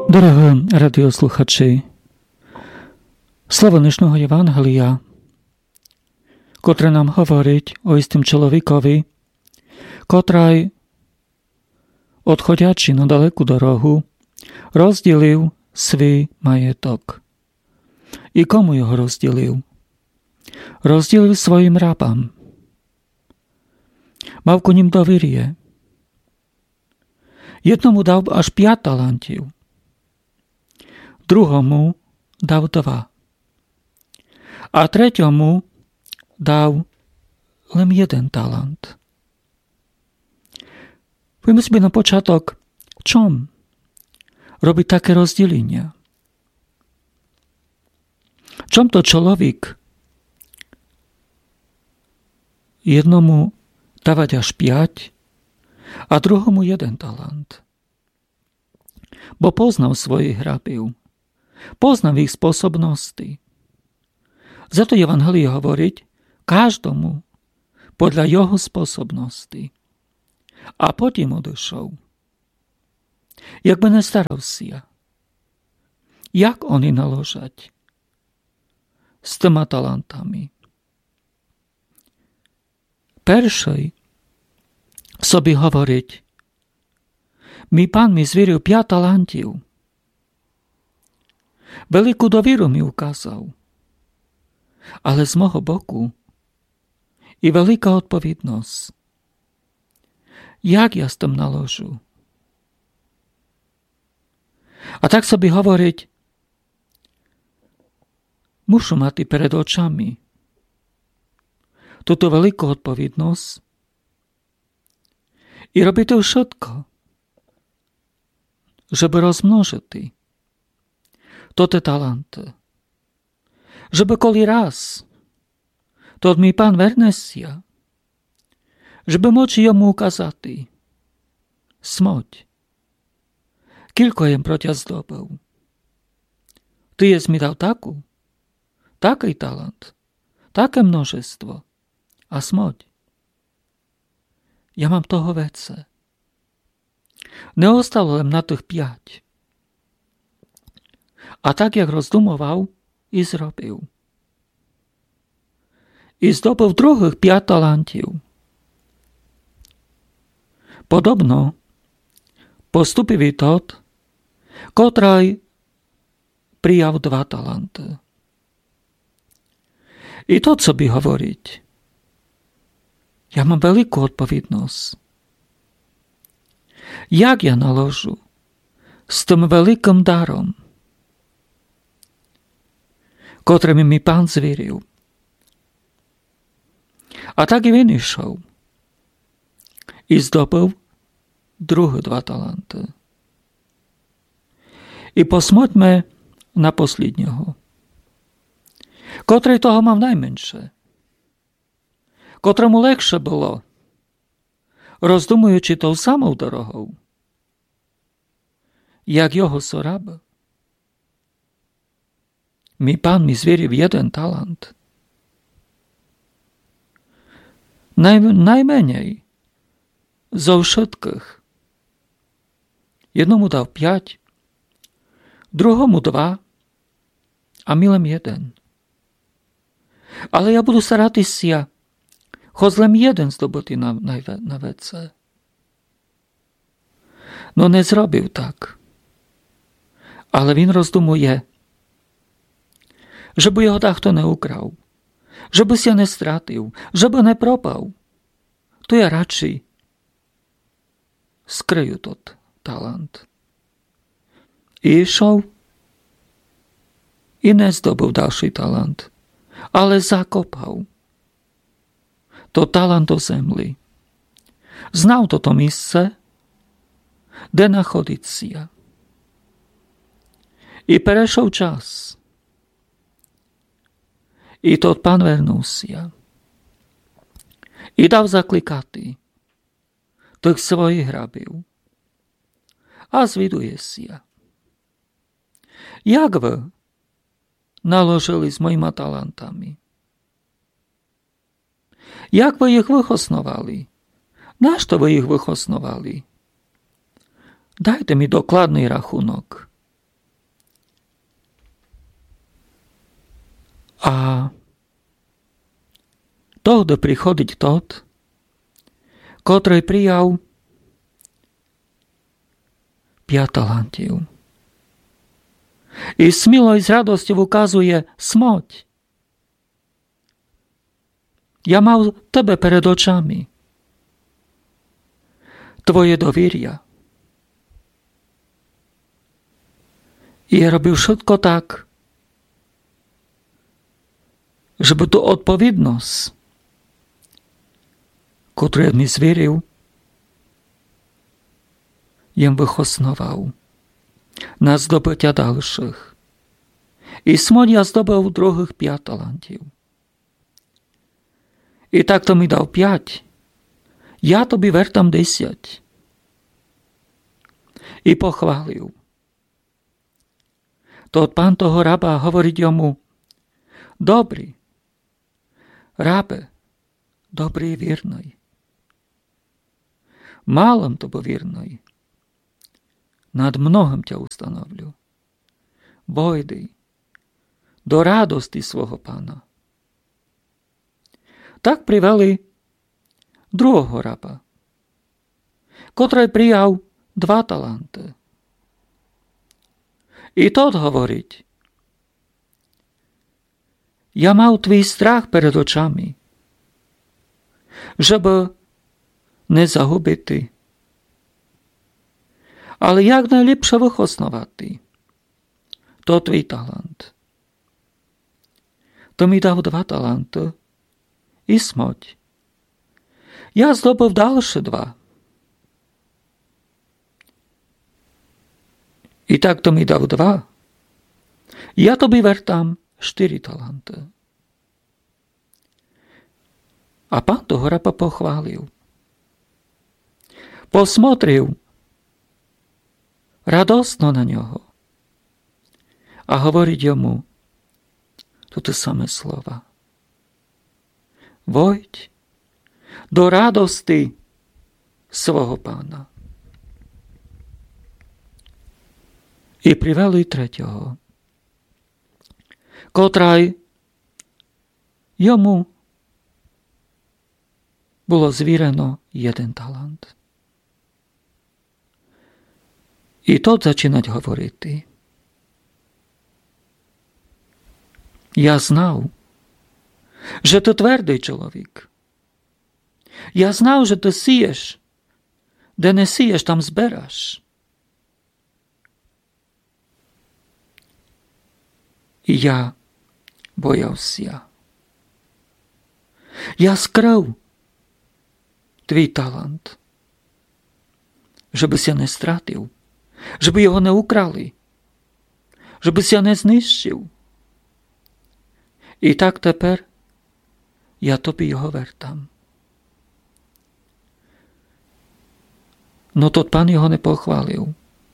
Dorohí radiosluchači, slovo dnešného evangelia, ktoré nám hovoriť o istým človekovi, ktorý odchodiači na dalekú dorohu rozdelil svoj majetok. I komu ho rozdelil? Rozdelil svojim rabám. Mal ku ním dovirie. Jednomu dal až 5 talantiv. Druhomu dal 2. A treťomu dal len 1 talant. Poďme si na počiatok, čom robiť také rozdelenia? Čom to človek jednomu dávať až 5 a druhomu 1 talant? Bo poznal svojich hrabív. Poznám ich spôsobnosti. Za to evangelie hovoriť každomu podľa jeho spôsobnosti. A potom odišol. Jak by nestaral si ja. Jak oni naložať s tými talantami? Peršej sobie hovoriť, pán mi zvieril 5 talantiv. Veľkú dovieru mi ukázal, ale z môjho boku i veľká odpovednosť. Jak ja s tým naložu? A tak sa by hovoriť, mušu mať pred očami túto veľkú odpovednosť i robiť to všetko, żeby rozmnožiť toto talenty. Żeby koli raz to mi pán vernesia, żeby moči jemu ukazati smoť. Kilko jem protia zdobov. Ty jes mi dal taký talent, také množestvo a smoť. Ja mám toho vece. Neostalo len na tých 5. A tak, jak rozdumoval, i zrobil. I zdobil druhých 5 talantiv. Podobno postupil i tot, ktorý prijal 2 talenty. I to, co by hovoriť. Ja mám veľkú odpovednosť. Jak ja naložu s tým veľkým darom, ktorým mi pán zvieril. A tak i vynišol. I zdobil druhé 2 talenty. I posmoďme na posledného, ktorý toho mám najmenšie, ktorému lekšie bolo, rozdumujúči tou samou dorohou, jak jeho sorab. Pán mi zvieril 1 talant. Najmenej zo všetkých. Jednomu dal 5, druhomu 2 a milem 1. Ale ja budu sa ratisia, choď len 1 zdobotý na vece. No nezrobil tak. Ale він rozdumuje, żeby jeho takto neukral, żeby sa nestratil, żeby nepropal. To ja radšej skryju tot talent. I išol i nezdobil ďalší talent, ale zakopal to talent do zemli. Znal toto místce, kde nachodiť si ja. I prešol čas. I to pán vernúsia. I dal zaklikatý tých svojich hrabív. A zviduje si ja. Jak vy naložili s mojimi talentami? Jak vy ich vychosnovali? Na što vy ich vychosnovali? Dajte mi dokladný rachunok. A toho prichodiť tot, kotrý prijal 5 talantів. І сміло і з радостю вказує смоть. Я мав тебе перед очами. Твоє довір'я. І я робив všetko так, щоб ту відповідність, котру я мені звірив, їм вихоснував на здобиття дальших. І смоль я здобив других 5 талантів. І так то ми дав 5, я тобі вертам 10. І похвалив. То пан того раба говорить йому: добрий, рабе, добрий і вірний. Малим тобі вірний, над многим тя установлю. Войди до радості свого пана. Так привели другого раба, котрий прияв 2 таланти. І тот говорить: я мав твій страх перед очами, щоб не загубити. Але як найліпше вихоснувати, то твій талант. То ми дав 2 таланти і смоть. Я здобув дальше 2. І так то ми дав 2. Я тобі вертам 4 таланти. А пан того раба похвалив. Посмотрив радосно на нього. А говорить йому то те саме слова. Войдь до радости свого пана. І привели 3-го, котрий йому було звірено 1 талант. І тот зачинать говорити: я знав, що ти твердий чоловік. Я знав, що ти сієш, де не сієш, там збереш. І я боявся. Я скрив твій талант, щоб ся не стратив, щоб його не украли, щоб ся не знищив. І так тепер я тобі його вертам. Но тот пан його не похвалив.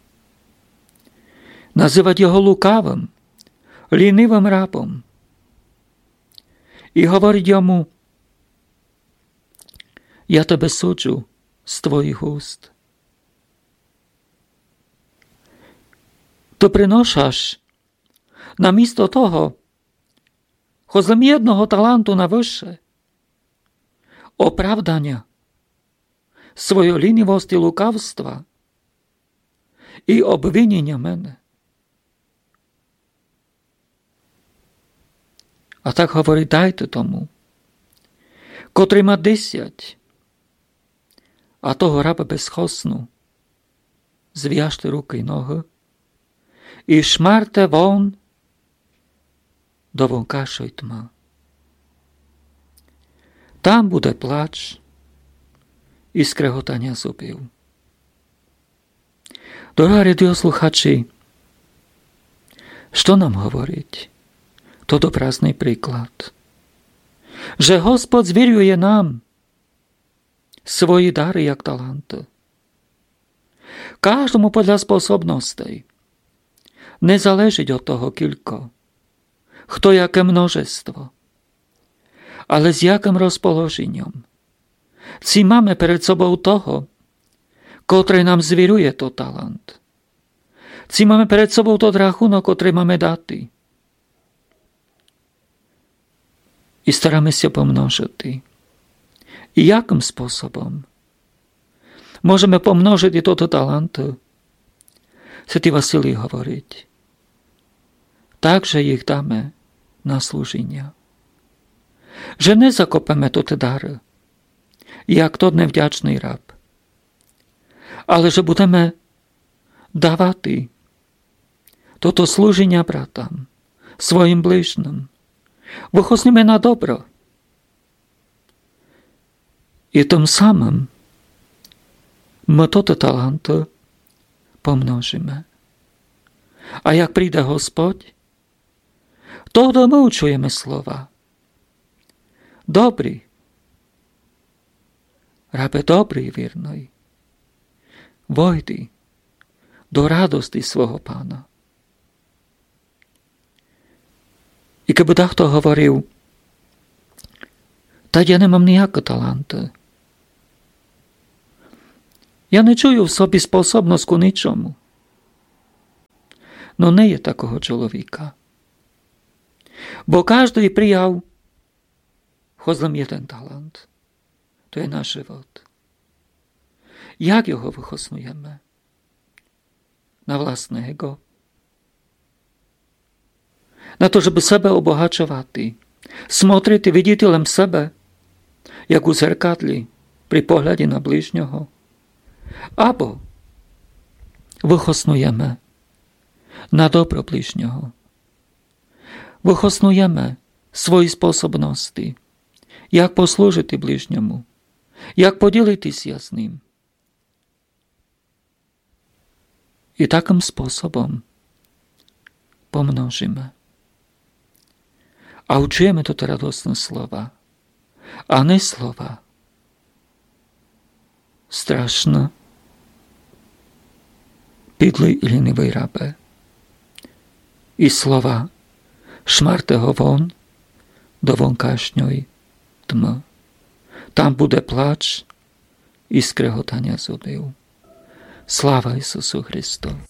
Називать його лукавим, лінивим рабом. І говорить йому: я тебе суджу з твоїх уст. То приношаш намісто того, хозлем 1 таланту на вище, оправдання свою лінивость і лукавства і обвинення мене. А так говорить: дайте тому, котрий ма 10, а того раба безхосну зв'яжте руки й ноги і шмарте вон до вонкашої тьма. Там буде плач і скреготання зубів. Дорогі радіослухачі, що нам говорить? То добразний приклад. Że Господь звірює нам свої дари, як таланти. Кожному подля способностей. Не залежить від того кілько, хто яке множество, але з яким розположенням. Ці mamy перед собою того, котрий нам звірює то талант. Ці mamy перед собою тот рахунок, котрий mamy дати. i staráme sa pomnožiti. I jakým spôsobom môžeme pomnožiť i toto talenty? Svätý Vasilij hovoriť. Takže ich dáme na slúženia. Že nezakopeme toto dary, jak to nevďačný rab. Ale že budeme dávať toto slúženia bratam, svojim blížnym. Vychosneme na dobro. I tým samým my toto talenty pomnožíme. A jak príde Hospod, toho my učujeme slova. Dobrý, rabe dobrý, viernej, vojdi do radosti svojho Pána. I keby takto hovoril, tak ja nemám nejaké talenty. Ja nečuju v sobі spôsobnosť ku ničomu. No nie je takého človeka. Bo každý prijal choć len jeden talent. To je náš život. Jak ho vychosnujeme? Na vlastné ego? Na to, żeby sebe obohačovati. Smotriti, vidíte len sebe, jak u zrkadli pri pohľade na bližňoho. Abo vychosnujeme na dobro bližňoho. Vychosnujeme svoji spôsobnosti, jak poslúžiť bližňomu, jak podeliť sa s ním. I takým spôsobom pomnožíme. A učujeme toto radostné slova. A ne slova strašné, pidli i linivej rabe. I slova šmarteho von do vonkášňoj tmy. Tam bude pláč i skrehotania zubov. Sláva Isusu Christu.